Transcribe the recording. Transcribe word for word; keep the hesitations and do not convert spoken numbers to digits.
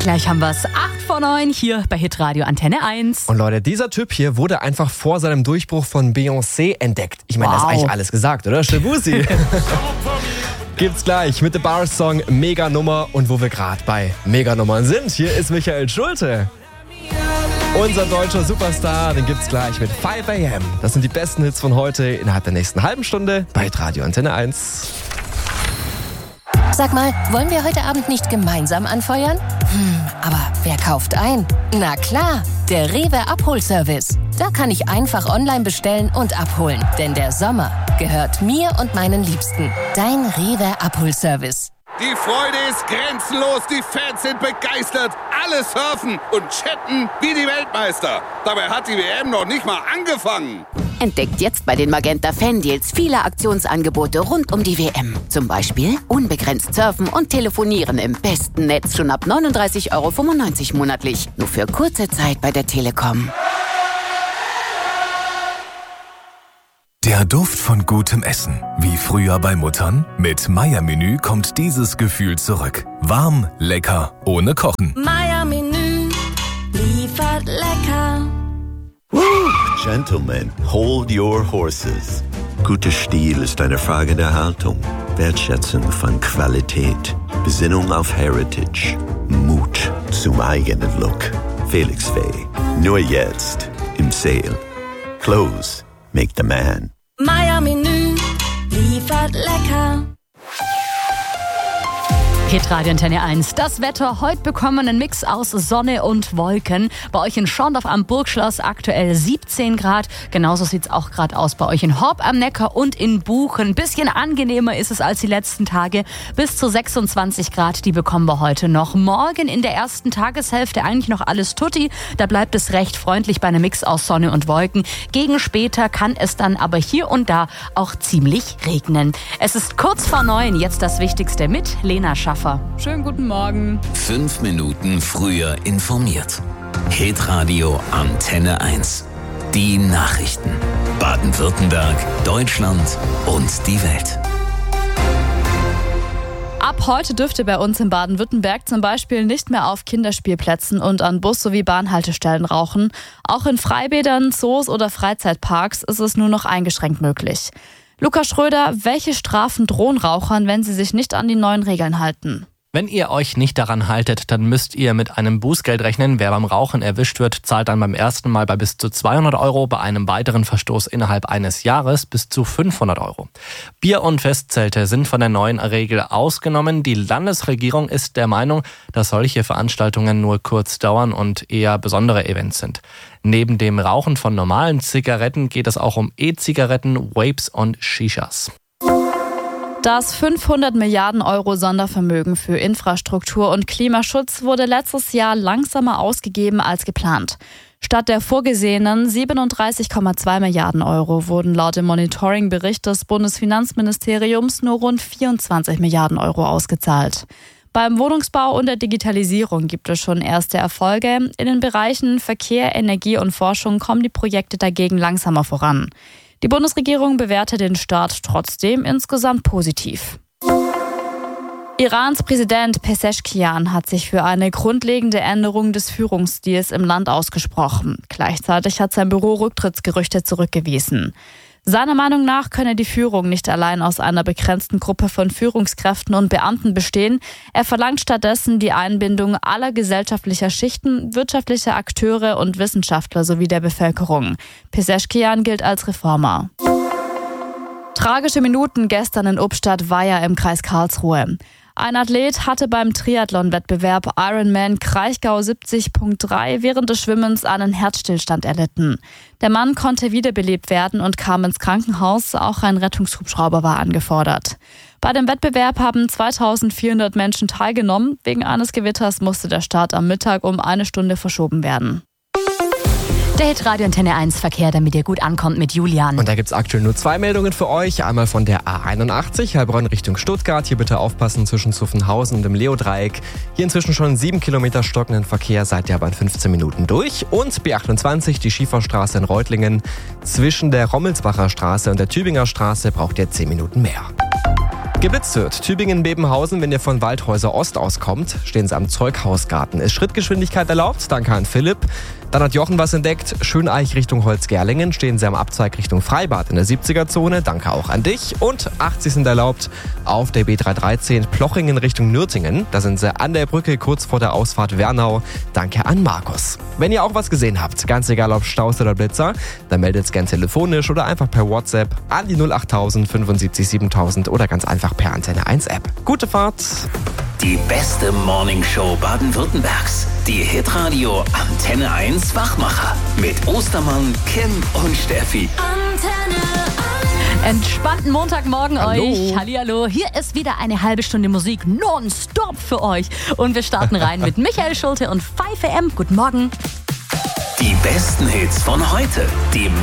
Gleich haben wir es. acht vor neun hier bei Hitradio Antenne eins. Und Leute, dieser Typ hier wurde einfach vor seinem Durchbruch von Beyoncé entdeckt. Ich meine, wow. Das ist eigentlich alles gesagt, oder? Shabuzi. Gibt's gleich mit The Bars Song Mega-Nummer. Und wo wir gerade bei Mega-Nummern sind, hier ist Michael Schulte. Unser deutscher Superstar, den gibt's gleich mit five a.m. Das sind die besten Hits von heute innerhalb der nächsten halben Stunde bei Radio Antenne eins. Sag mal, wollen wir heute Abend nicht gemeinsam anfeuern? Hm, aber wer kauft ein? Na klar, der Rewe Abholservice. Da kann ich einfach online bestellen und abholen. Denn der Sommer gehört mir und meinen Liebsten. Dein Rewe Abholservice. Die Freude ist grenzenlos, die Fans sind begeistert. Alle surfen und chatten wie die Weltmeister. Dabei hat die W M noch nicht mal angefangen. Entdeckt jetzt bei den Magenta Fan-Deals viele Aktionsangebote rund um die W M. Zum Beispiel unbegrenzt surfen und telefonieren im besten Netz schon ab neununddreißig Euro fünfundneunzig monatlich. Nur für kurze Zeit bei der Telekom. Der Duft von gutem Essen. Wie früher bei Muttern? Mit Meier-Menü kommt dieses Gefühl zurück. Warm, lecker, ohne Kochen. Meier-Menü liefert lecker. Woo! Gentlemen, hold your horses. Guter Stil ist eine Frage der Haltung, Wertschätzung von Qualität, Besinnung auf Heritage, Mut zum eigenen Look. Felix Faye, nur jetzt im Sale. Clothes make the man. Meier-Menü liefert lecker. Hitradio Antenne eins. Das Wetter. Heute bekommen wir einen Mix aus Sonne und Wolken. Bei euch in Schorndorf am Burgschloss aktuell siebzehn Grad. Genauso sieht es auch gerade aus bei euch in Horb am Neckar und in Buchen. Ein bisschen angenehmer ist es als die letzten Tage. Bis zu sechsundzwanzig Grad, die bekommen wir heute noch. Morgen in der ersten Tageshälfte eigentlich noch alles tutti. Da bleibt es recht freundlich bei einem Mix aus Sonne und Wolken. Gegen später kann es dann aber hier und da auch ziemlich regnen. Es ist kurz vor neun. Jetzt das Wichtigste mit Lena Schaffer. Schönen guten Morgen. Fünf Minuten früher informiert. Hitradio Antenne eins. Die Nachrichten. Baden-Württemberg, Deutschland und die Welt. Ab heute dürfte bei uns in Baden-Württemberg zum Beispiel nicht mehr auf Kinderspielplätzen und an Bus- sowie Bahnhaltestellen rauchen. Auch in Freibädern, Zoos oder Freizeitparks ist es nur noch eingeschränkt möglich. Lukas Schröder, welche Strafen drohen Rauchern, wenn sie sich nicht an die neuen Regeln halten? Wenn ihr euch nicht daran haltet, dann müsst ihr mit einem Bußgeld rechnen. Wer beim Rauchen erwischt wird, zahlt dann beim ersten Mal bei bis zu zweihundert Euro, bei einem weiteren Verstoß innerhalb eines Jahres bis zu fünfhundert Euro. Bier- und Festzelte sind von der neuen Regel ausgenommen. Die Landesregierung ist der Meinung, dass solche Veranstaltungen nur kurz dauern und eher besondere Events sind. Neben dem Rauchen von normalen Zigaretten geht es auch um E-Zigaretten, Vapes und Shishas. Das fünfhundert Milliarden Euro Sondervermögen für Infrastruktur und Klimaschutz wurde letztes Jahr langsamer ausgegeben als geplant. Statt der vorgesehenen siebenunddreißig Komma zwei Milliarden Euro wurden laut dem Monitoring-Bericht des Bundesfinanzministeriums nur rund vierundzwanzig Milliarden Euro ausgezahlt. Beim Wohnungsbau und der Digitalisierung gibt es schon erste Erfolge. In den Bereichen Verkehr, Energie und Forschung kommen die Projekte dagegen langsamer voran. Die Bundesregierung bewertet den Start trotzdem insgesamt positiv. Irans Präsident Pezeshkian hat sich für eine grundlegende Änderung des Führungsstils im Land ausgesprochen. Gleichzeitig hat sein Büro Rücktrittsgerüchte zurückgewiesen. Seiner Meinung nach könne die Führung nicht allein aus einer begrenzten Gruppe von Führungskräften und Beamten bestehen. Er verlangt stattdessen die Einbindung aller gesellschaftlicher Schichten, wirtschaftlicher Akteure und Wissenschaftler sowie der Bevölkerung. Pezeshkian gilt als Reformer. Tragische Minuten gestern in Ubstadt-Weiher im Kreis Karlsruhe. Ein Athlet hatte beim Triathlon-Wettbewerb Ironman Kraichgau siebzig Punkt drei während des Schwimmens einen Herzstillstand erlitten. Der Mann konnte wiederbelebt werden und kam ins Krankenhaus. Auch ein Rettungshubschrauber war angefordert. Bei dem Wettbewerb haben zweitausendvierhundert Menschen teilgenommen. Wegen eines Gewitters musste der Start am Mittag um eine Stunde verschoben werden. Der Hitradio Antenne eins Verkehr, damit ihr gut ankommt mit Julian. Und da gibt's aktuell nur zwei Meldungen für euch. Einmal von der A einundachtzig, Heilbronn Richtung Stuttgart. Hier bitte aufpassen zwischen Zuffenhausen und dem Leodreieck. Hier inzwischen schon sieben Kilometer stockenden Verkehr, seid ihr aber in fünfzehn Minuten durch. Und B achtundzwanzig, die Schieferstraße in Reutlingen. Zwischen der Rommelsbacher Straße und der Tübinger Straße braucht ihr zehn Minuten mehr. Geblitzt wird. Tübingen-Bebenhausen, wenn ihr von Waldhäuser Ost auskommt, stehen sie am Zeughausgarten. Ist Schrittgeschwindigkeit erlaubt? Danke an Philipp. Dann hat Jochen was entdeckt. Schöneich Richtung Holzgerlingen stehen sie am Abzweig Richtung Freibad in der siebziger-Zone. Danke auch an dich. Und achtzig sind erlaubt auf der B dreihundertdreizehn Plochingen Richtung Nürtingen. Da sind sie an der Brücke kurz vor der Ausfahrt Wernau. Danke an Markus. Wenn ihr auch was gesehen habt, ganz egal ob Staus oder Blitzer, dann meldet es gern telefonisch oder einfach per WhatsApp an die null achttausend fünfundsiebzig siebentausend oder ganz einfach per Antenne eins App. Gute Fahrt! Die beste Morningshow Baden-Württembergs. Die Hitradio Antenne eins Wachmacher. Mit Ostermann, Kim und Steffi. Antenne eins. Entspannten Montagmorgen Hallo. euch. Hallihallo. Hier ist wieder eine halbe Stunde Musik nonstop für euch. Und wir starten rein mit Michael Schulte und five a m. Guten Morgen. Die besten Hits von heute. Die